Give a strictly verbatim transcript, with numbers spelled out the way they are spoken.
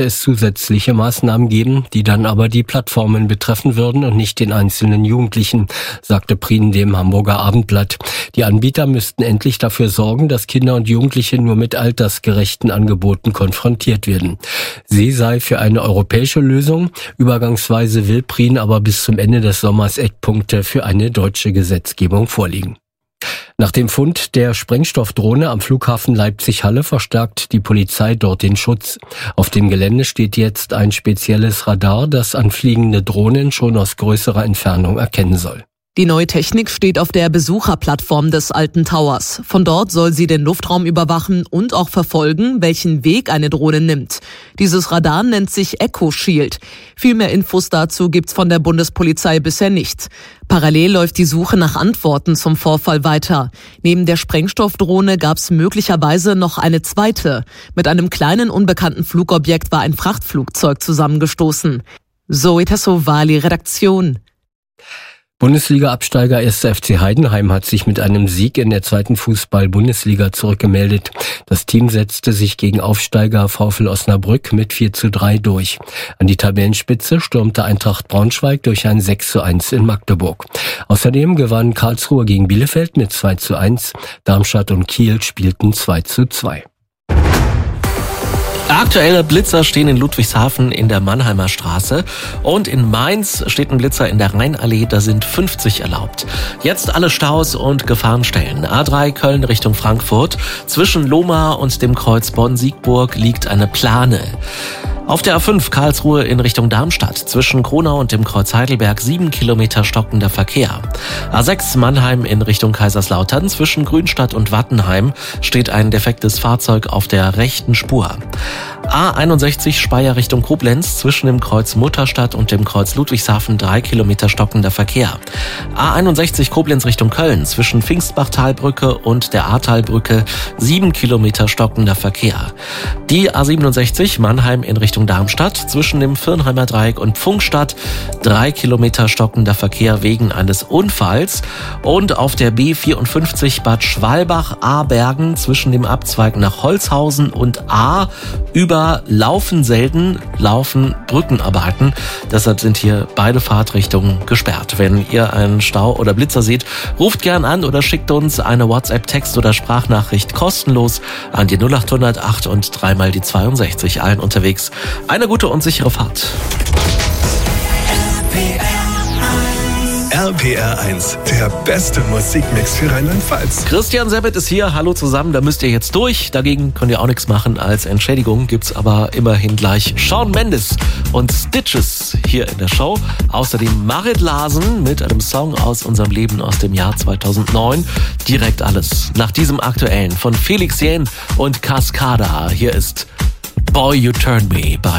es zusätzliche Maßnahmen geben, die dann aber die Plattformen betreffen würden und nicht den einzelnen Jugendlichen, sagte Prien dem Hamburger Abendblatt. Die Anbieter müssten endlich dafür sorgen, dass Kinder und Jugendliche nur mit altersgerechten Angeboten konfrontiert werden. Sie sei für eine europäische Lösung. Übergangsweise will Prien aber bis zum Ende des Sommers Eckpunkte für eine deutsche Gesetzgebung vorlegen. Nach dem Fund der Sprengstoffdrohne am Flughafen Leipzig-Halle verstärkt die Polizei dort den Schutz. Auf dem Gelände steht jetzt ein spezielles Radar, das an fliegende Drohnen schon aus größerer Entfernung erkennen soll. Die neue Technik steht auf der Besucherplattform des Alten Towers. Von dort soll sie den Luftraum überwachen und auch verfolgen, welchen Weg eine Drohne nimmt. Dieses Radar nennt sich Echo Shield. Viel mehr Infos dazu gibt's von der Bundespolizei bisher nicht. Parallel läuft die Suche nach Antworten zum Vorfall weiter. Neben der Sprengstoffdrohne gab's möglicherweise noch eine zweite. Mit einem kleinen unbekannten Flugobjekt war ein Frachtflugzeug zusammengestoßen. Zoe Tassovali, Redaktion. Bundesliga-Absteiger erster F C Heidenheim hat sich mit einem Sieg in der zweiten Fußball-Bundesliga zurückgemeldet. Das Team setzte sich gegen Aufsteiger VfL Osnabrück mit vier zu drei durch. An die Tabellenspitze stürmte Eintracht Braunschweig durch ein sechs zu eins in Magdeburg. Außerdem gewann Karlsruhe gegen Bielefeld mit zwei zu eins. Darmstadt und Kiel spielten zwei zu zwei. Aktuelle Blitzer stehen in Ludwigshafen in der Mannheimer Straße und in Mainz steht ein Blitzer in der Rheinallee, da sind fünfzig erlaubt. Jetzt alle Staus und Gefahrenstellen. A drei Köln Richtung Frankfurt. Zwischen Lohmar und dem Kreuz Bonn-Siegburg liegt eine Plane. Auf der A fünf Karlsruhe in Richtung Darmstadt. Zwischen Kronau und dem Kreuz Heidelberg sieben Kilometer stockender Verkehr. A sechs Mannheim in Richtung Kaiserslautern. Zwischen Grünstadt und Wattenheim steht ein defektes Fahrzeug auf der rechten Spur. A einundsechzig Speyer Richtung Koblenz. Zwischen dem Kreuz Mutterstadt und dem Kreuz Ludwigshafen drei Kilometer stockender Verkehr. A einundsechzig Koblenz Richtung Köln. Zwischen Pfingstbachtalbrücke und der Ahrtalbrücke sieben Kilometer stockender Verkehr. Die A siebenundsechzig Mannheim in Richtung Darmstadt. Zwischen dem Firnheimer Dreieck und Pfungstadt drei Kilometer stockender Verkehr wegen eines Unfalls. Und auf der B vierundfünfzig Bad Schwalbach-Ahrbergen zwischen dem Abzweig nach Holzhausen und A über Laufen-Selden laufen Brückenarbeiten. Deshalb sind hier beide Fahrtrichtungen gesperrt. Wenn ihr einen Stau oder Blitzer seht, ruft gern an oder schickt uns eine WhatsApp-Text- oder Sprachnachricht kostenlos an die null acht null acht und dreimal die zweiundsechzig. Allen unterwegs eine gute und sichere Fahrt. R P R eins, der beste Musikmix für Rheinland-Pfalz. Christian Sebbet ist hier, hallo zusammen, da müsst ihr jetzt durch. Dagegen könnt ihr auch nichts machen, als Entschädigung gibt's aber immerhin gleich Shawn Mendes und Stitches hier in der Show. Außerdem Marit Larsen mit einem Song aus unserem Leben aus dem Jahr zweitausendneun. Direkt alles nach diesem aktuellen von Felix Jähn und Cascada. Hier ist Boy You Turn Me bei